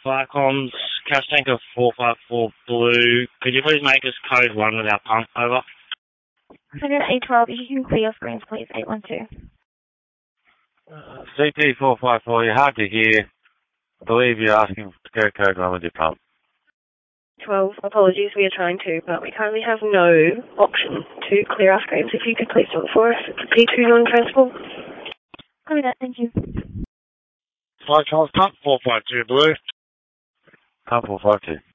Firecoms, Cash Tanker 454 Blue. Could you please make us code 1 with our pump, over? 10812, if you can clear your screens, please, 812. CP 454, you're hard to hear. I believe you're asking to go code 1 with your pump. 12, apologies, we are trying to, but we currently have no option to clear our screens. If you could please do it for us, it's a P2 non-transport. Copy that, thank you. Firecoms, pump 452 Blue. Pump 452.